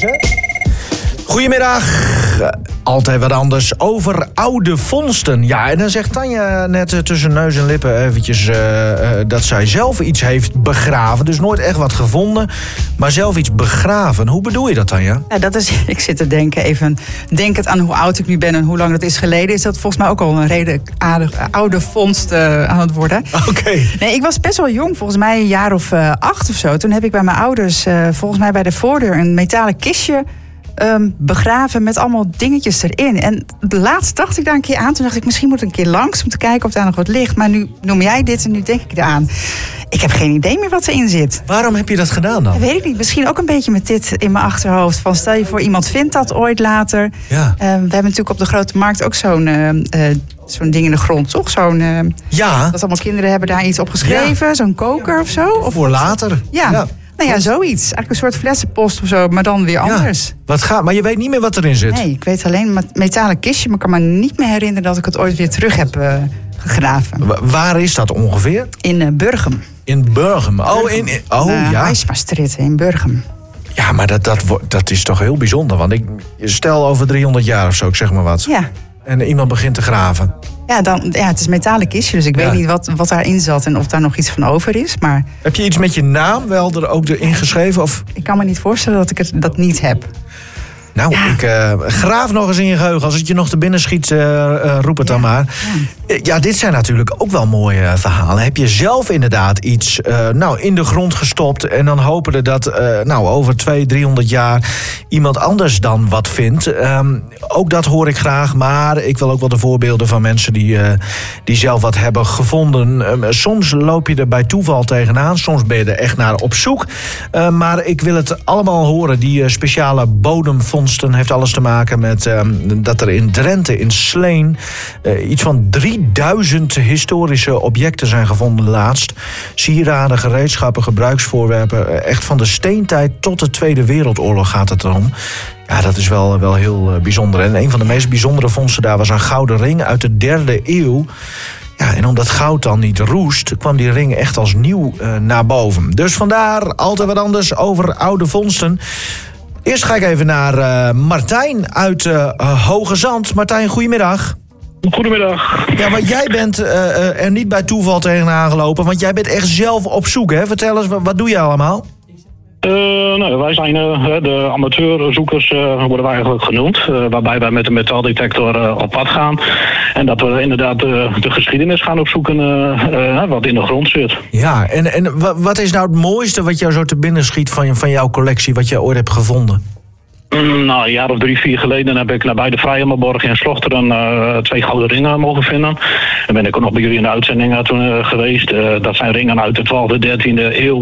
hè? Goedemiddag. Altijd wat anders over oude vondsten. Ja, en dan zegt Tanja net tussen neus en lippen eventjes dat zij zelf iets heeft begraven. Dus nooit echt wat gevonden, maar zelf iets begraven. Hoe bedoel je dat, Tanja? Ja, dat is, ik zit te denken even. Denkend aan hoe oud ik nu ben en hoe lang dat is geleden, is dat volgens mij ook al een redelijk oude vondst aan het worden. Oké. Nee, ik was best wel jong, volgens mij een jaar of 8 of zo. Toen heb ik bij mijn ouders volgens mij bij de voordeur een metalen kistje begraven met allemaal dingetjes erin. En laatst dacht ik daar een keer aan. Toen dacht ik, misschien moet ik een keer langs om te kijken of daar nog wat ligt. Maar nu noem jij dit en nu denk ik eraan. Ik heb geen idee meer wat erin zit. Waarom heb je dat gedaan dan? Dat weet ik niet. Misschien ook een beetje met dit in mijn achterhoofd. Van stel je voor, iemand vindt dat ooit later. Ja. We hebben natuurlijk op de Grote Markt ook zo'n ding in de grond, toch? Ja. Dat allemaal kinderen hebben daar iets op geschreven. Ja. Zo'n koker of zo. Of voor later. Ja. Nou ja, zoiets. Eigenlijk een soort flessenpost of zo, maar dan weer anders. Maar je weet niet meer wat erin zit? Nee, ik weet alleen een metalen kistje, maar ik kan me niet meer herinneren dat ik het ooit weer terug heb gegraven. Waar is dat ongeveer? In Burgum. In Burgum? Ja. Huismastrit in Burgum. Ja, maar dat is toch heel bijzonder. Want stel over 300 jaar of zo, ik zeg maar wat. Ja. En iemand begint te graven. Ja, het is een metalen kistje, dus ik weet niet wat daarin zat en of daar nog iets van over is. Maar heb je iets met je naam wel er ook erin geschreven? Of? Ik kan me niet voorstellen dat ik dat niet heb. Nou, ik graaf nog eens in je geheugen. Als het je nog te binnen schiet, roep het dan maar. Ja, dit zijn natuurlijk ook wel mooie verhalen. Heb je zelf inderdaad iets in de grond gestopt en dan hopende dat over 200-300 jaar iemand anders dan wat vindt? Ook dat hoor ik graag, maar ik wil ook wel de voorbeelden van mensen die zelf wat hebben gevonden. Soms loop je er bij toeval tegenaan, soms ben je er echt naar op zoek. Maar ik wil het allemaal horen, die speciale bodemvondsten heeft alles te maken met dat er in Drenthe, in Sleen, iets van 3000 historische objecten zijn gevonden laatst. Sieraden, gereedschappen, gebruiksvoorwerpen. Echt van de steentijd tot de Tweede Wereldoorlog gaat het erom. Ja, dat is wel heel bijzonder. En een van de meest bijzondere vondsten daar was een gouden ring uit de 3e eeuw. Ja, en omdat goud dan niet roest, kwam die ring echt als nieuw naar boven. Dus vandaar altijd wat anders over oude vondsten. Eerst ga ik even naar Martijn uit Hoge Zand. Martijn, goedemiddag. Goedemiddag. Ja, maar jij bent er niet bij toeval tegenaan gelopen, want jij bent echt zelf op zoek, hè? Vertel eens, wat doe jij allemaal? Wij zijn de amateurzoekers, worden wij eigenlijk genoemd. Waarbij wij met een metaaldetector op pad gaan. En dat we inderdaad de geschiedenis gaan opzoeken wat in de grond zit. Ja, en wat is nou het mooiste wat jou zo te binnen schiet van jouw collectie, wat jij ooit hebt gevonden? Een jaar of 3-4 geleden heb ik nabij de Vrijhemelborg in Slochteren 2 gouden ringen mogen vinden. En ben ik ook nog bij jullie in de uitzending toen geweest. Dat zijn ringen uit de 12e, 13e eeuw,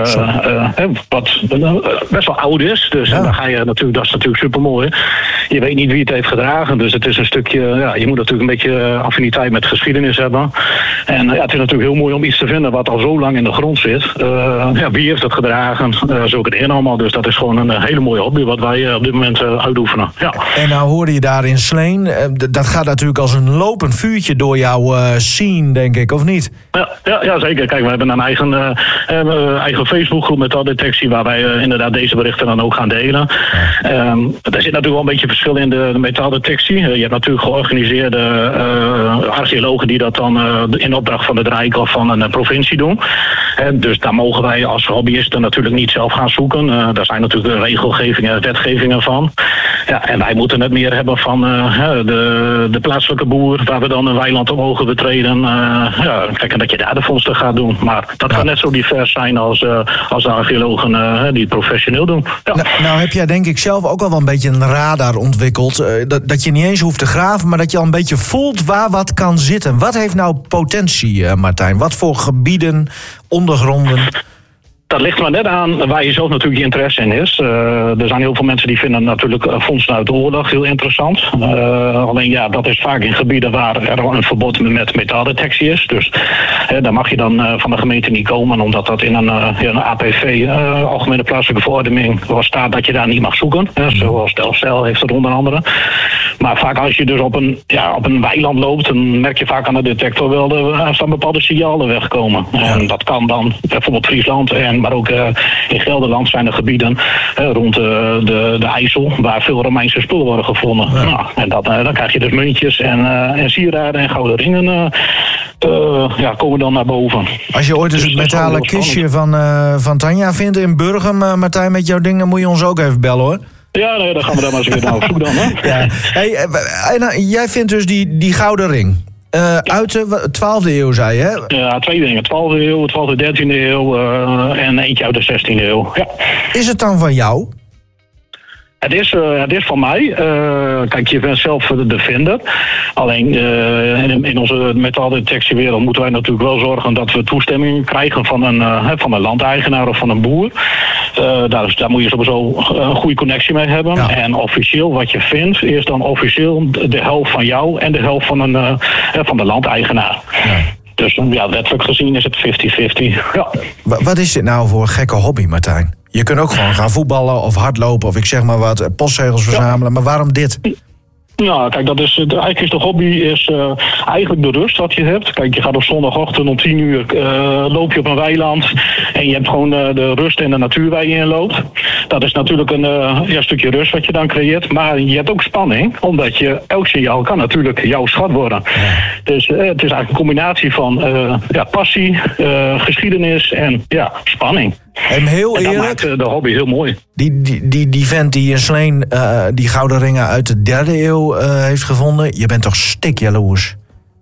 wat best wel oud is. Dus dan ga je natuurlijk, dat is natuurlijk supermooi. Je weet niet wie het heeft gedragen, dus het is een stukje, je moet natuurlijk een beetje affiniteit met geschiedenis hebben. En het is natuurlijk heel mooi om iets te vinden wat al zo lang in de grond zit. Wie heeft het gedragen? Zulke dingen allemaal. Dus dat is gewoon een hele mooie hobby wat wij op dit moment uitoefenen. Ja. En nou hoorde je daar in Sleen, dat gaat natuurlijk als een lopend vuurtje door jouw scene, denk ik, of niet? Ja, zeker. Kijk, we hebben een eigen Facebookgroep Metaaldetectie waar wij inderdaad deze berichten dan ook gaan delen. Er zit natuurlijk wel een beetje verschil in de metaaldetectie. Je hebt natuurlijk georganiseerde archeologen die dat dan in opdracht van het Rijk of van een provincie doen. Dus daar mogen wij als hobbyisten natuurlijk niet zelf gaan zoeken. Daar zijn natuurlijk de regelgevingen, wetgevingen van. Ja, en wij moeten het meer hebben van de plaatselijke boer, waar we dan een weiland op mogen betreden. Kijk, en dat je daar de vondsten gaat doen. Maar dat kan net zo divers zijn als de archeologen die het professioneel doen. Ja. Nou heb jij denk ik zelf ook al wel een beetje een radar ontwikkeld. Dat je niet eens hoeft te graven, maar dat je al een beetje voelt waar wat kan zitten. Wat heeft nou potentie, Martijn? Wat voor gebieden, ondergronden? Dat ligt maar net aan waar je zelf natuurlijk je interesse in is. Er zijn heel veel mensen die vinden natuurlijk vondsten uit de oorlog heel interessant. Alleen dat is vaak in gebieden waar er een verbod met metaaldetectie is. Dus daar mag je dan van de gemeente niet komen, omdat dat in een APV, Algemene Plaatselijke Verordening, staat dat je daar niet mag zoeken. Zoals Delfzijl heeft het onder andere. Maar vaak als je dus op een weiland loopt, dan merk je vaak aan de detector wel, er staan bepaalde signalen wegkomen. En dat kan dan bijvoorbeeld Friesland en maar ook in Gelderland zijn er gebieden rond de IJssel waar veel Romeinse spullen worden gevonden. Ja. Nou, en dan krijg je dus muntjes en sieraden en gouden ringen komen dan naar boven. Als je ooit eens het metalen kistje van Tanja vindt in Burgum, Martijn, met jouw ding, dan moet je ons ook even bellen, hoor. Ja, nee, dan gaan we daar maar eens weer naar op zoek dan. Hè? Ja. Hey, jij vindt dus die gouden ring uit de 12e eeuw, zei je, hè? Ja, 2 dingen. 12e eeuw, 12e, 13e eeuw en eentje uit de 16e eeuw. Ja. Is het dan van jou? Het is van mij. Kijk, je bent zelf de vinder. Alleen in onze metaaldetectiewereld moeten wij natuurlijk wel zorgen dat we toestemming krijgen van een landeigenaar of van een boer. Daar moet je sowieso een goede connectie mee hebben. Ja. En officieel wat je vindt is dan officieel de helft van jou en de helft van de landeigenaar. Ja. Dus wettelijk gezien is het 50-50. Ja. Wat is dit nou voor een gekke hobby, Martijn? Je kunt ook gewoon gaan voetballen of hardlopen of ik zeg maar wat, postzegels verzamelen. Maar waarom dit? Ja, kijk, eigenlijk is de hobby eigenlijk de rust wat je hebt. Kijk, je gaat op zondagochtend om 10 uur loop je op een weiland en je hebt gewoon de rust en de natuur waar je in loopt. Dat is natuurlijk een stukje rust wat je dan creëert. Maar je hebt ook spanning, omdat elk signaal kan natuurlijk jouw schat worden. Dus het is eigenlijk een combinatie van passie, geschiedenis en spanning. En heel en dat eerlijk, maakt de hobby heel mooi. Die vent die in Sleen die gouden ringen uit de 3e eeuw heeft gevonden, je bent toch stik jaloers?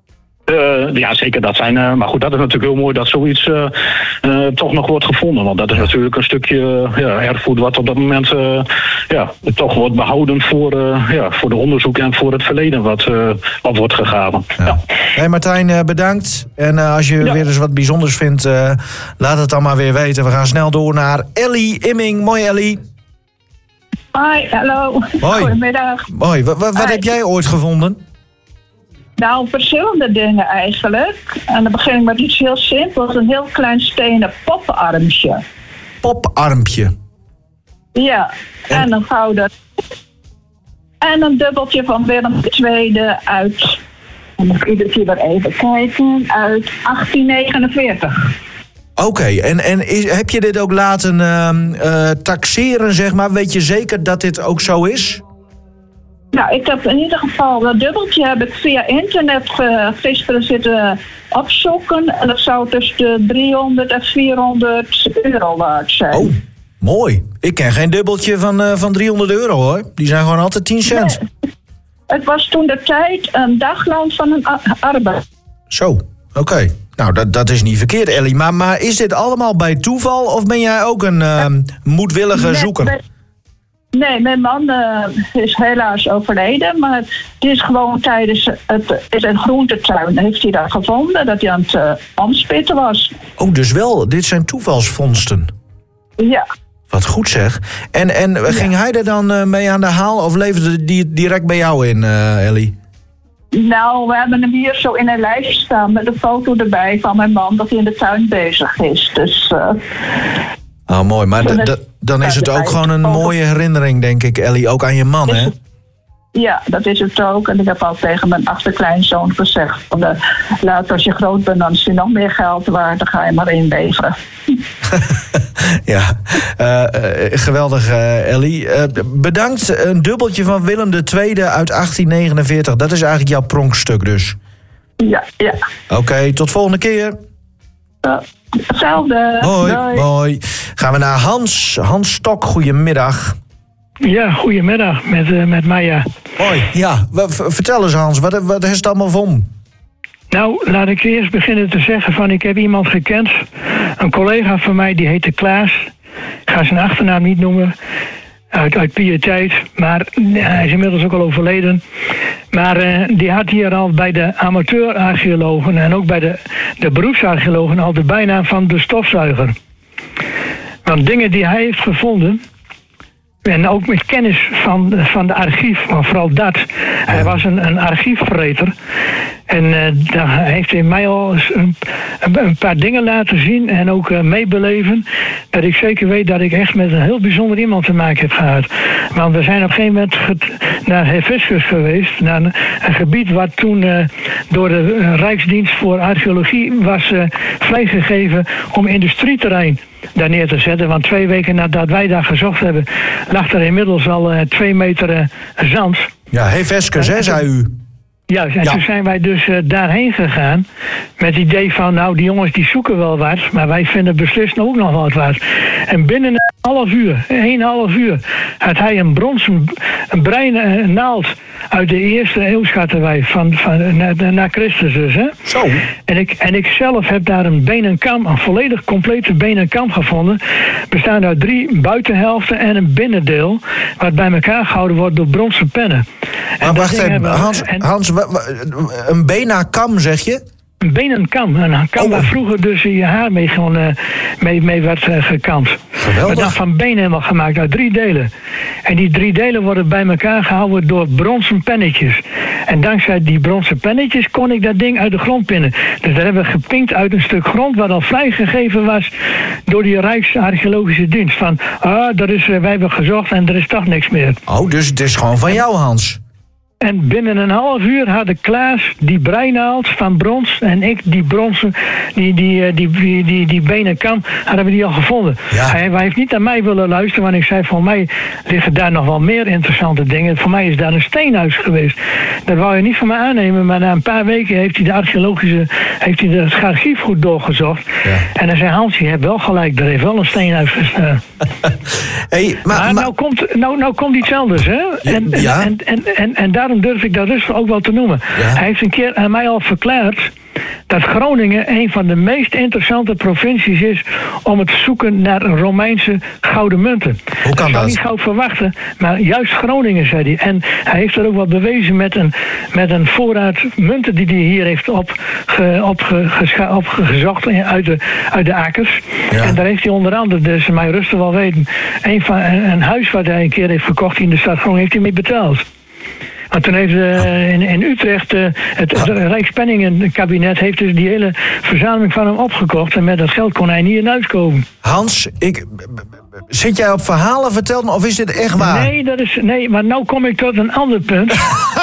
Ja, zeker. Dat zijn. Maar goed, dat is natuurlijk heel mooi dat zoiets toch nog wordt gevonden. Want dat is natuurlijk een stukje erfgoed wat op dat moment toch wordt behouden voor de onderzoek en voor het verleden wat wordt gegraven. Ja. Hey Martijn, bedankt. En als je weer eens wat bijzonders vindt, laat het dan maar weer weten. We gaan snel door naar Ellie Imming. Mooi, Ellie. Hoi, hallo. Hoi. Goedemiddag. Hoi, wat heb jij ooit gevonden? Nou, verschillende dingen eigenlijk. En dan begin ik met iets heel simpels. Een heel klein stenen poparmpje. Poparmpje? Ja, en een gouden. En een dubbeltje van Willem II uit... Dan moet ik iedere keer weer even kijken. Uit 1849. Oké, en heb je dit ook laten taxeren, zeg maar? Weet je zeker dat dit ook zo is? Nou, ik heb in ieder geval dat dubbeltje heb ik via internet gisteren zitten opzoeken. En dat zou tussen de 300 en 400 euro waard zijn. Oh, mooi. Ik ken geen dubbeltje van 300 euro, hoor. Die zijn gewoon altijd 10 cent. Nee, het was toen de tijd een dagloon van een arbeider. Zo, oké. Nou, dat is niet verkeerd, Ellie. Maar is dit allemaal bij toeval of ben jij ook een moedwillige zoeker? Nee, mijn man is helaas overleden, maar het is gewoon tijdens het groentetuin heeft hij dat gevonden, dat hij aan het omspitten was. Oh, dus wel, dit zijn toevalsvondsten? Ja. Wat goed zeg. En ging hij er dan mee aan de haal of leverde die direct bij jou in, Ellie? Nou, we hebben hem hier zo in een lijstje staan met een foto erbij van mijn man dat hij in de tuin bezig is. Dus... Oh, mooi. Maar dan is het ook gewoon een mooie herinnering, denk ik, Ellie. Ook aan je man, hè? Ja, dat is het ook. En ik heb al tegen mijn achterkleinzoon gezegd... later als je groot bent, dan is je nog meer geld waard. Dan ga je maar inleveren. Ja, geweldig, Ellie. Bedankt. Een dubbeltje van Willem II uit 1849. Dat is eigenlijk jouw pronkstuk dus. Ja. Oké, tot volgende keer. Hetzelfde. Hoi. Gaan we naar Hans. Hans Stok, goedemiddag. Ja, goedemiddag met Maya. Hoi, ja. Vertel eens Hans, wat is het allemaal van? Nou, laat ik eerst beginnen te zeggen van ik heb iemand gekend. Een collega van mij, die heette Klaas. Ik ga zijn achternaam niet noemen. Uit pietijd, maar hij is inmiddels ook al overleden. Maar die had hier al bij de amateurarcheologen en ook bij de beroepsarcheologen al de bijnaam van de stofzuiger. Want dingen die hij heeft gevonden, en ook met kennis van de archief, maar vooral dat. Hij was een archiefvreter. En dan heeft hij mij al een paar dingen laten zien en ook meebeleven. Dat ik zeker weet dat ik echt met een heel bijzonder iemand te maken heb gehad. Want we zijn op een gegeven moment naar Hibiscus geweest. Naar een gebied wat toen door de Rijksdienst voor Archeologie was vrijgegeven om industrieterrein daar neer te zetten. Want 2 weken nadat wij daar gezocht hebben, lag er inmiddels al 2 meter zand. Ja, Hibiscus, hè, zei u. Juist, en toen zijn wij dus daarheen gegaan met het idee van, nou, die jongens die zoeken wel wat, maar wij vinden beslist ook nog wat. En binnen een half uur had hij een bronzen brein naald uit de eerste eeuw, schatten wij, na Christus dus. Hè? Zo. En ik zelf heb daar een benenkam, een volledig complete benenkam gevonden, bestaande uit 3 buitenhelften en een binnendeel, wat bij elkaar gehouden wordt door bronzen pennen. Maar wacht even, Hans, een benakam zeg je? Een benenkam, een kam waar vroeger dus je haar mee werd gekamd. Geweldig. Maar dan van benen helemaal gemaakt uit 3 delen. En die 3 delen worden bij elkaar gehouden door bronzen pennetjes. En dankzij die bronzen pennetjes kon ik dat ding uit de grond pinnen. Dus daar hebben we gepinkt uit een stuk grond wat al vrijgegeven was door die Rijksarcheologische dienst. Van, wij hebben gezocht en er is toch niks meer. Oh, dus het is gewoon van jou, Hans. En binnen een half uur hadden Klaas die breinaald van brons en ik die bronzen, die benenkam, hadden we die al gevonden. Ja. Hij heeft niet naar mij willen luisteren, want ik zei, voor mij liggen daar nog wel meer interessante dingen. Voor mij is daar een steenhuis geweest. Dat wou je niet van mij aannemen, maar na een paar weken heeft hij het archief goed doorgezocht. Ja. En dan zei Hans, je hebt wel gelijk, er heeft wel een steenhuis gestaan. Hey, maar nou komt iets anders, hè? En daarom durf ik dat rustig ook wel te noemen. Ja. Hij heeft een keer aan mij al verklaard dat Groningen een van de meest interessante provincies is om het zoeken naar Romeinse gouden munten. Hoe kan dat? Zou niet gauw verwachten, maar juist Groningen, zei hij. En hij heeft er ook wat bewezen met een voorraad munten die hij hier heeft opgezocht uit de akkers. Ja. En daar heeft hij onder andere, dus mij rustig wel weten, een huis wat hij een keer heeft verkocht in de stad Groningen, heeft hij mee betaald. Want toen heeft in Utrecht het Rijkspenningenkabinet heeft dus die hele verzameling van hem opgekocht. En met dat geld kon hij niet in huis komen. Hans, zit jij op verhalen verteld of is dit echt waar? Nee, maar nou kom ik tot een ander punt.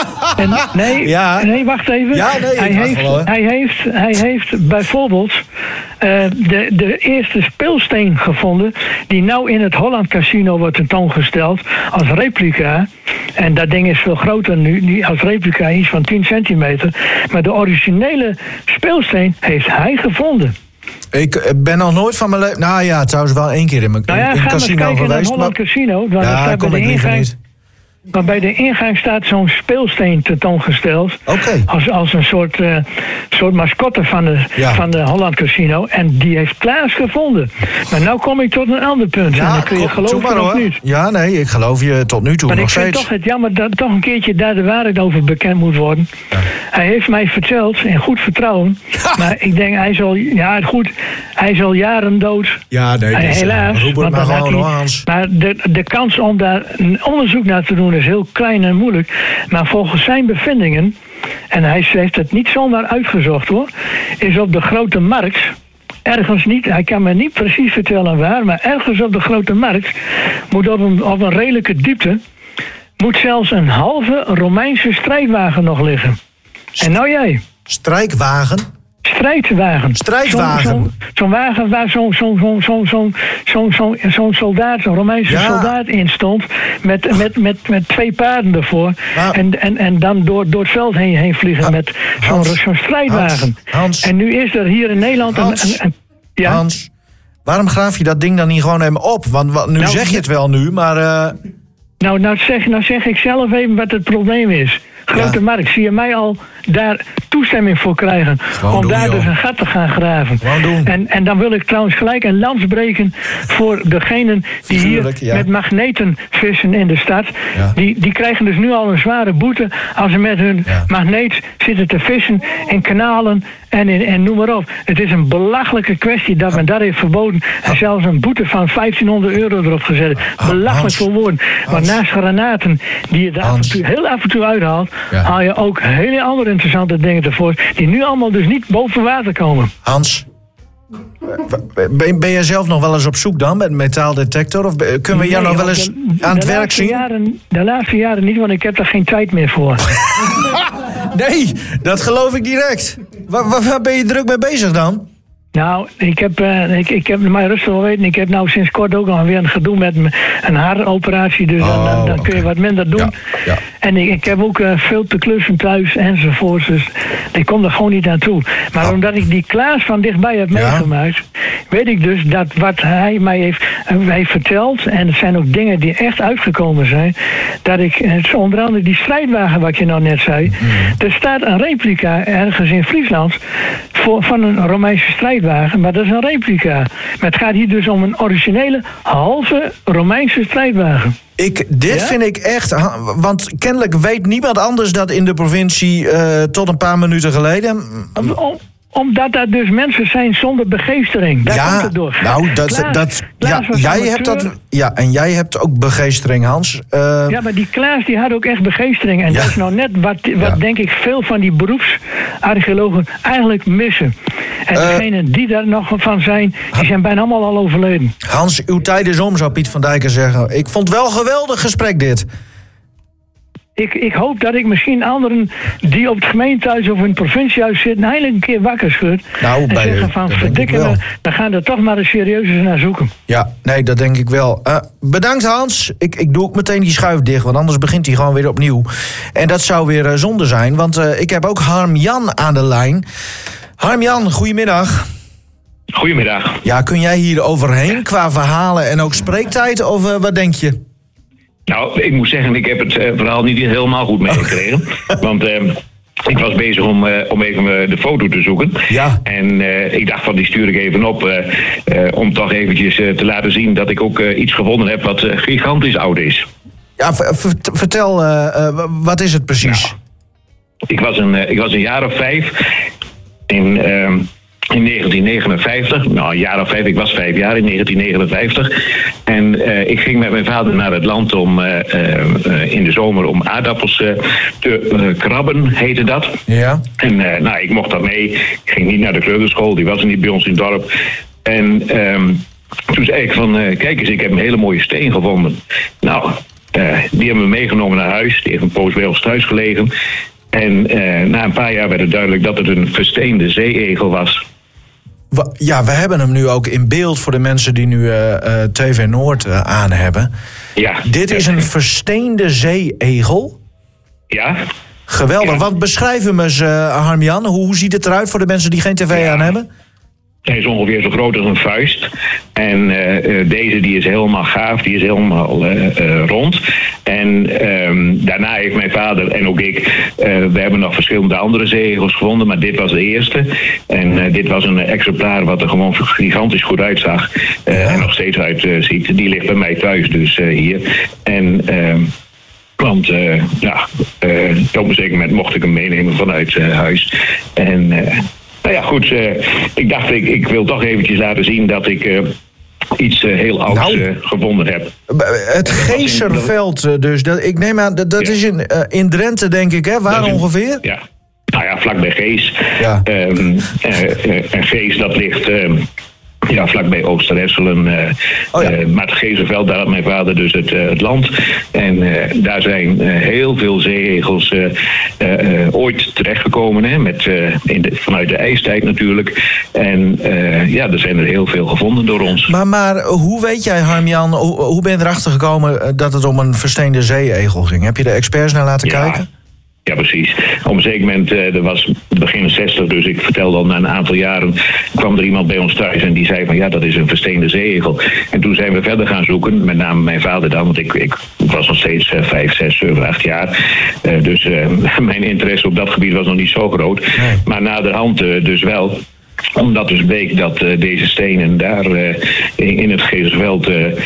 Nee, wacht even. Ja, hij heeft bijvoorbeeld de eerste speelsteen gevonden die nou in het Holland Casino wordt tentoongesteld als replica. En dat ding is veel groter nu als replica, iets van 10 centimeter. Maar de originele speelsteen heeft hij gevonden. Ik ben nog nooit van mijn leven... Nou ja, trouwens wel 1 keer in mijn casino geweest. Naar het Holland Casino. Ja, kom ik liever niet. Maar bij de ingang staat zo'n speelsteen tentoongesteld. Okay. Als een soort mascotte van de Holland Casino. En die heeft Klaas gevonden. Maar nou kom ik tot een ander punt. Ja, en dan kun je geloven of niet. Ja, nee, ik geloof je tot nu toe maar nog steeds. Maar ik vind toch het jammer dat toch een keertje daar de waarheid over bekend moet worden. Ja. Hij heeft mij verteld, in goed vertrouwen. Maar ik denk, hij is al jaren dood. Ja, nee, helaas. Roep het maar gewoon, Hans. Maar de kans om daar een onderzoek naar te doen is heel klein en moeilijk. Maar volgens zijn bevindingen, en hij heeft het niet zomaar uitgezocht hoor, is op de Grote Markt, ergens niet, hij kan me niet precies vertellen waar, maar ergens op de Grote Markt moet op een redelijke diepte, moet zelfs een halve Romeinse strijdwagen nog liggen. En nou jij. Strijdwagen? Strijdwagen. Zo'n wagen waar zo'n soldaat, zo'n Romeinse soldaat in stond. Met 2 paarden ervoor. En dan door het veld heen vliegen met zo'n strijdwagen. Hans. En nu is er hier in Nederland Hans, waarom graaf je dat ding dan niet gewoon even op? Want nu zeg je het wel nu, maar... Nou zeg ik zelf even wat het probleem is. Grote Markt, zie je mij al daar toestemming voor krijgen. Gewoon om doen, daar dus een gat te gaan graven. En dan wil ik trouwens gelijk een lans breken voor degenen die hier met magneten vissen in de stad. Ja. Die krijgen dus nu al een zware boete als ze met hun magneet zitten te vissen in kanalen en noem maar op. Het is een belachelijke kwestie dat men daar heeft verboden en zelfs een boete van €1500 erop gezet. Belachelijk voor woorden. Want naast granaten die je er heel af en toe uithaalt, haal je ook hele andere interessante dingen ervoor, die nu allemaal dus niet boven water komen. Hans, ben jij zelf nog wel eens op zoek dan met metaaldetector? Of kunnen we jou nog wel eens aan het werk zien? De laatste jaren niet, want ik heb er geen tijd meer voor. Nee, dat geloof ik direct. Waar ben je druk mee bezig dan? Nou, ik heb mij rustig wel weten. Ik heb nou sinds kort ook nog weer een gedoe met een haaroperatie. Dus dan kun je wat minder doen. Ja. En ik heb ook veel te klussen thuis enzovoort. Dus ik kom er gewoon niet aan toe. Maar omdat ik die Klaas van dichtbij heb meegemaakt, weet ik dus dat wat hij mij heeft verteld, en het zijn ook dingen die echt uitgekomen zijn, dat onder andere die strijdwagen wat je nou net zei, er staat een replica ergens in Friesland van een Romeinse strijdwagen, maar dat is een replica. Maar het gaat hier dus om een originele halve Romeinse strijdwagen. Dit vind ik echt, want kennelijk weet niemand anders dat in de provincie tot een paar minuten geleden. Omdat dat dus mensen zijn zonder begeestering. Daar komt het door. Nou, jij hebt dat. Ja, en jij hebt ook begeestering, Hans. Ja, maar die Klaas die had ook echt begeestering. En dat is nou net wat denk ik veel van die beroepsarcheologen eigenlijk missen. En degenen die daar nog van zijn, die zijn bijna allemaal al overleden. Hans, uw tijd is om, zou Piet van Dijken zeggen. Ik vond wel een geweldig gesprek dit. Ik hoop dat ik misschien anderen die op het gemeentehuis of in het provinciehuis zitten, eindelijk een keer wakker schud. En zeggen van, verdikken we, dan gaan we er toch maar eens serieus naar zoeken. Ja, nee, dat denk ik wel. Bedankt Hans. Ik doe ook meteen die schuif dicht, want anders begint hij gewoon weer opnieuw. En dat zou weer zonde zijn, want ik heb ook Harm-Jan aan de lijn. Harm-Jan, goedemiddag. Goedemiddag. Ja, kun jij hier overheen qua verhalen en ook spreektijd, of wat denk je? Nou, ik moet zeggen, ik heb het verhaal niet helemaal goed meegekregen. Want ik was bezig om even de foto te zoeken. Ja. En ik dacht van, die stuur ik even op om toch eventjes te laten zien dat ik ook iets gevonden heb wat gigantisch oud is. Ja, vertel, wat is het precies? Nou, ik was een jaar of 5 in 1959, nou een jaar of 5, ik was 5 jaar in 1959. En ik ging met mijn vader naar het land om in de zomer om aardappels te krabben, heette dat. Ja. En ik mocht dat mee. Ik ging niet naar de kleuterschool, die was er niet bij ons in het dorp. En toen zei ik van, kijk eens, ik heb een hele mooie steen gevonden. Nou, die hebben we meegenomen naar huis. Die heeft een poos bij ons thuis gelegen. En na een paar jaar werd het duidelijk dat het een versteende zeeegel was. Ja, we hebben hem nu ook in beeld voor de mensen die nu TV Noord aan hebben. Ja. Dit is een versteende zeeegel? Ja. Geweldig. Ja. Want beschrijf hem eens, Harm-Jan. Hoe ziet het eruit voor de mensen die geen tv aan hebben? Hij is ongeveer zo groot als een vuist. En deze die is helemaal gaaf, die is helemaal rond. En daarna heeft mijn vader en ook ik, we hebben nog verschillende andere zeeegels gevonden, maar dit was de eerste. En dit was een exemplaar wat er gewoon gigantisch goed uitzag. En nog steeds uitziet. Die ligt bij mij thuis dus hier. En want op een zeker moment mocht ik hem meenemen vanuit huis. En nou ja, goed, ik dacht, ik wil toch eventjes laten zien dat ik iets heel ouds gevonden heb. Het Geeserveld dus, ik neem aan, dat is in Drenthe denk ik, hè? Waar ongeveer? Ja, nou ja, vlakbij Gees. Ja. En Gees, dat ligt vlakbij Oosterhesselen. Maar het Geeserveld, daar had mijn vader dus het land. En daar zijn heel veel zeeegels ooit terechtgekomen. Hè, vanuit de ijstijd natuurlijk. En er zijn er heel veel gevonden door ons. Maar hoe weet jij, Harm-Jan, hoe ben je erachter gekomen dat het om een versteende zeeegel ging? Heb je de experts naar laten kijken? Ja, precies. Op een zeker moment, dat was begin 60, dus ik vertelde al na een aantal jaren, kwam er iemand bij ons thuis en die zei van ja, dat is een versteende zeeegel. En toen zijn we verder gaan zoeken, met name mijn vader dan, want ik was nog steeds 5, 6, 7, 8 jaar. Dus mijn interesse op dat gebied was nog niet zo groot. Nee. Maar naderhand dus wel. Omdat dus bleek dat deze stenen daar in het Geesersveld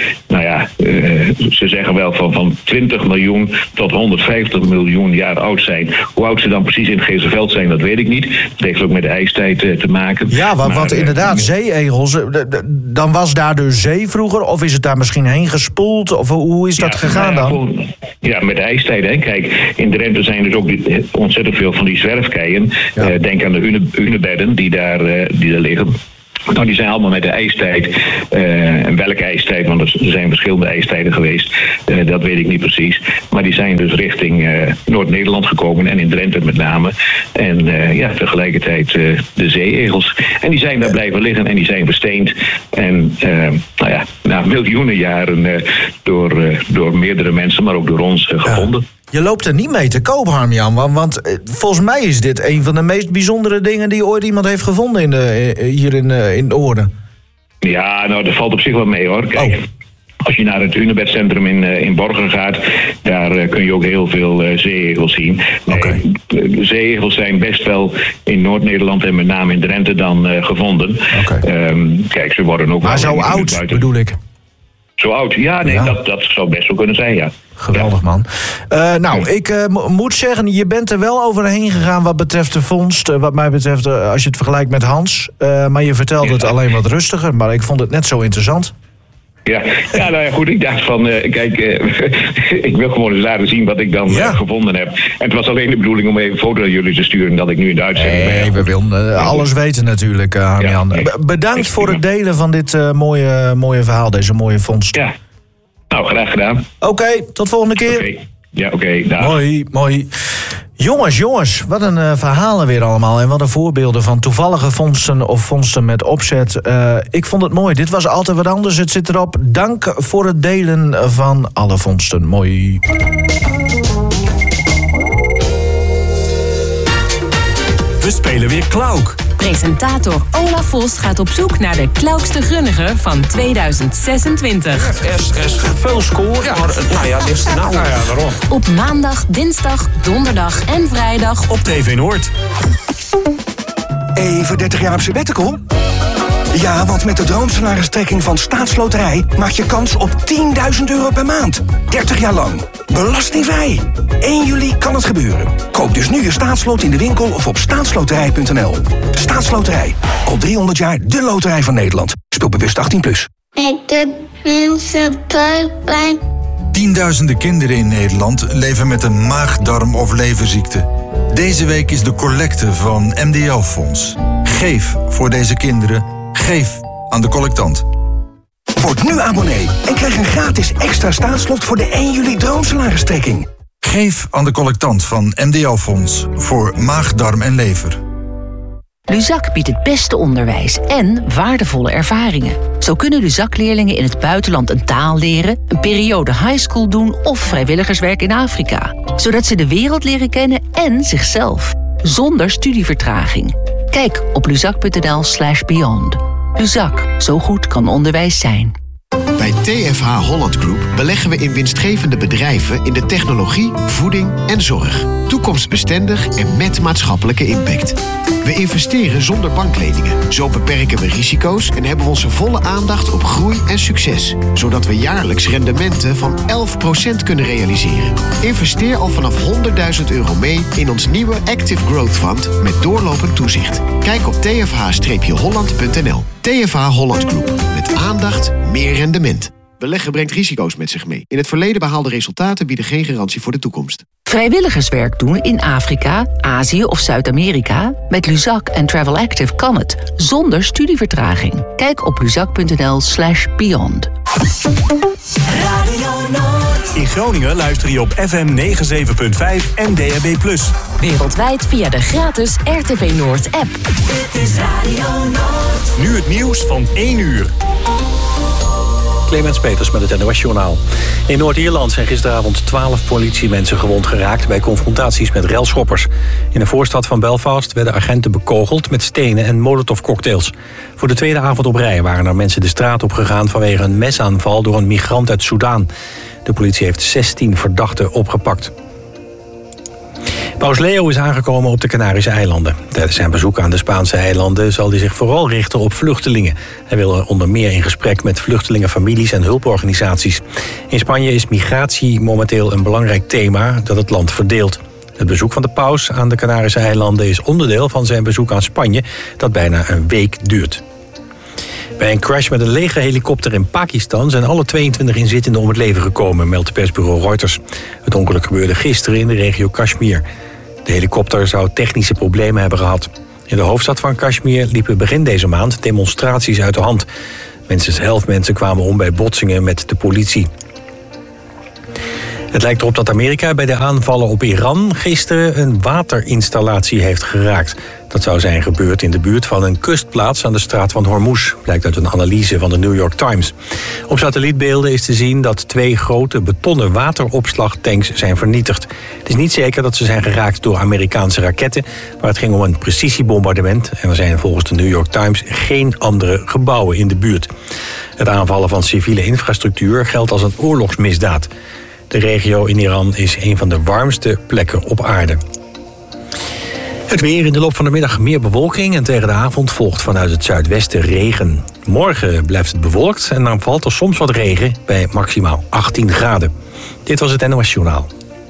ze zeggen wel van 20 miljoen tot 150 miljoen jaar oud zijn. Hoe oud ze dan precies in het Geesterveld zijn, dat weet ik niet. Dat heeft ook met de ijstijd te maken. Ja, want inderdaad, zeeegels, dan was daar dus zee vroeger, of is het daar misschien heen gespoeld? Of hoe is dat gegaan dan? Ja, met de ijstijd. Hè. Kijk, in Drenthe zijn dus ook ontzettend veel van die zwerfkeien. Ja. Denk aan de hunebedden die daar liggen. Nou, die zijn allemaal met de ijstijd. En welke ijstijd, want er zijn verschillende ijstijden geweest. Dat weet ik niet precies. Maar die zijn dus richting Noord-Nederland gekomen. En in Drenthe met name. En tegelijkertijd de zeeegels. En die zijn daar blijven liggen en die zijn versteend. En na miljoenen jaren door meerdere mensen, maar ook door ons gevonden. Je loopt er niet mee te koop, Harm-Jan. Want volgens mij is dit een van de meest bijzondere dingen die ooit iemand heeft gevonden hier in de Oorden. Ja, nou, dat valt op zich wel mee, hoor. Kijk, als je naar het hunebedcentrum in Borger gaat, daar kun je ook heel veel zeeegels zien. Okay. Zeeegels zijn best wel in Noord-Nederland en met name in Drenthe dan gevonden. Okay. Kijk, ze worden ook... Maar zo oud, bedoel ik. Zo oud? Ja, nee, ja. Dat zou best wel kunnen zijn, ja. Geweldig, man. Ik moet zeggen, je bent er wel overheen gegaan wat betreft de vondst. Wat mij betreft, als je het vergelijkt met Hans. Maar je vertelde het alleen wat rustiger. Maar ik vond het net zo interessant. Ja, nou ja, goed. Ik dacht van, ik wil gewoon eens laten zien wat ik dan gevonden heb. En het was alleen de bedoeling om even een foto naar jullie te sturen dat ik nu in de uitzending ben. Nee, we willen alles weten natuurlijk, Harm-Jan. Bedankt voor het delen van dit mooie verhaal, deze mooie vondst. Ja, nou, graag gedaan. Oké, tot volgende keer. Okay. Ja, oké, dag. Mooi. Jongens, wat een verhalen weer allemaal. En wat een voorbeelden van toevallige vondsten of vondsten met opzet. Ik vond het mooi. Dit was altijd wat anders. Het zit erop. Dank voor het delen van alle vondsten. Mooi. We spelen weer Klauk. Presentator Olaf Vos gaat op zoek naar de klaukste grunniger van 2026. Er is veel score, maar dit is de nou. Waarom? Op maandag, dinsdag, donderdag en vrijdag op TV Noord. Even 30 jaar op sabbatical? Ja, want met de droomsalaristrekking van Staatsloterij maak je kans op €10.000 per maand. 30 jaar lang. Belastingvrij. 1 juli kan het gebeuren. Koop dus nu je staatslot in de winkel of op staatsloterij.nl. Staatsloterij. Al 300 jaar de loterij van Nederland. Speel bewust 18+. Ik doe mensen buikpijn. Tienduizenden kinderen in Nederland leven met een maag-darm- of leverziekte. Deze week is de collecte van MDL-fonds. Geef voor deze kinderen. Geef aan de collectant. Word nu abonnee en krijg een gratis extra staatslot voor de 1 juli droomsalaristrekking. Geef aan de collectant van MDL-fonds voor maag, darm en lever. Luzak biedt het beste onderwijs en waardevolle ervaringen. Zo kunnen Luzak-leerlingen in het buitenland een taal leren, een periode highschool doen of vrijwilligerswerk in Afrika. Zodat ze de wereld leren kennen en zichzelf. Zonder studievertraging. Kijk op luzak.nl/beyond. Luzak, zo goed kan onderwijs zijn. Bij TFH Holland Group beleggen we in winstgevende bedrijven in de technologie, voeding en zorg. Toekomstbestendig en met maatschappelijke impact. We investeren zonder bankleningen. Zo beperken we risico's en hebben we onze volle aandacht op groei en succes. Zodat we jaarlijks rendementen van 11% kunnen realiseren. Investeer al vanaf €100.000 mee in ons nieuwe Active Growth Fund met doorlopend toezicht. Kijk op tfh-holland.nl. TFH Holland Group. Met aandacht, meer rendement. Beleggen brengt risico's met zich mee. In het verleden behaalde resultaten bieden geen garantie voor de toekomst. Vrijwilligerswerk doen in Afrika, Azië of Zuid-Amerika? Met Luzak en Travel Active kan het, zonder studievertraging. Kijk op luzak.nl/beyond. In Groningen luister je op FM 97.5 en DAB+. Wereldwijd via de gratis RTV Noord app. Dit is Radio Noord. Nu het nieuws van 1 uur. Clemens Peters met het NOS-journaal. In Noord-Ierland zijn gisteravond 12 politiemensen gewond geraakt bij confrontaties met relschoppers. In de voorstad van Belfast werden agenten bekogeld met stenen en molotovcocktails. Voor de tweede avond op rij waren er mensen de straat op gegaan vanwege een mesaanval door een migrant uit Soedan. De politie heeft 16 verdachten opgepakt. Paus Leo is aangekomen op de Canarische eilanden. Tijdens zijn bezoek aan de Spaanse eilanden zal hij zich vooral richten op vluchtelingen. Hij wil er onder meer in gesprek met vluchtelingenfamilies en hulporganisaties. In Spanje is migratie momenteel een belangrijk thema dat het land verdeelt. Het bezoek van de paus aan de Canarische eilanden is onderdeel van zijn bezoek aan Spanje, dat bijna een week duurt. Bij een crash met een legerhelikopter in Pakistan zijn alle 22 inzittenden om het leven gekomen, meldt persbureau Reuters. Het ongeluk gebeurde gisteren in de regio Kashmir. De helikopter zou technische problemen hebben gehad. In de hoofdstad van Kashmir liepen begin deze maand demonstraties uit de hand. Minstens 11 mensen kwamen om bij botsingen met de politie. Het lijkt erop dat Amerika bij de aanvallen op Iran gisteren een waterinstallatie heeft geraakt. Dat zou zijn gebeurd in de buurt van een kustplaats aan de straat van Hormuz, blijkt uit een analyse van de New York Times. Op satellietbeelden is te zien dat 2 grote betonnen wateropslagtanks zijn vernietigd. Het is niet zeker dat ze zijn geraakt door Amerikaanse raketten, maar het ging om een precisiebombardement en er zijn volgens de New York Times geen andere gebouwen in de buurt. Het aanvallen van civiele infrastructuur geldt als een oorlogsmisdaad. De regio in Iran is een van de warmste plekken op aarde. Het weer in de loop van de middag meer bewolking en tegen de avond volgt vanuit het zuidwesten regen. Morgen blijft het bewolkt en dan valt er soms wat regen bij maximaal 18 graden. Dit was het NOS Journaal.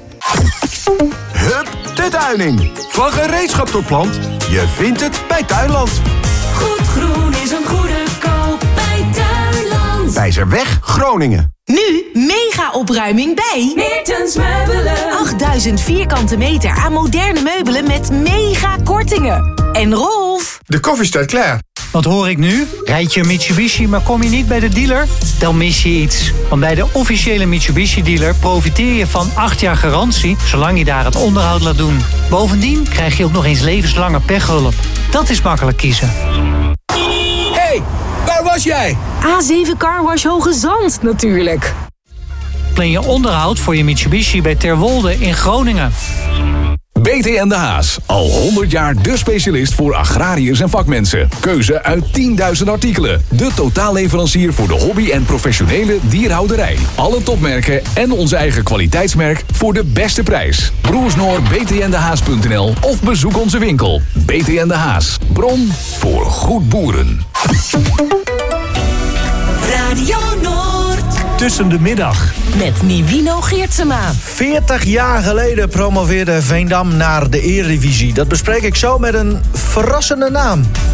Hup, de Tuining. Van gereedschap tot plant, je vindt het bij Tuinland. Goed groen is een goede koop bij Tuinland. Wijzerweg, Groningen. Nu mega opruiming bij Meertens Meubelen. 8000 vierkante meter aan moderne meubelen met mega kortingen. En Rolf, de koffie staat klaar. Wat hoor ik nu? Rijd je een Mitsubishi, maar kom je niet bij de dealer? Dan mis je iets. Want bij de officiële Mitsubishi-dealer profiteer je van 8 jaar garantie, zolang je daar het onderhoud laat doen. Bovendien krijg je ook nog eens levenslange pechhulp. Dat is makkelijk kiezen. Hey, waar was jij? A7 Carwash Hoge Zand natuurlijk. Plan je onderhoud voor je Mitsubishi bij Terwolde in Groningen. BTN De Haas, al 100 jaar de specialist voor agrariërs en vakmensen. Keuze uit 10.000 artikelen. De totaalleverancier voor de hobby- en professionele dierhouderij. Alle topmerken en onze eigen kwaliteitsmerk voor de beste prijs. Broersnoor btndehaas.nl of bezoek onze winkel. BTN De Haas, bron voor goed boeren. Radio Noord. Tussen de middag. Met Nivino Geertsema. 40 jaar geleden promoveerde Veendam naar de Eredivisie. Dat bespreek ik zo met een verrassende naam.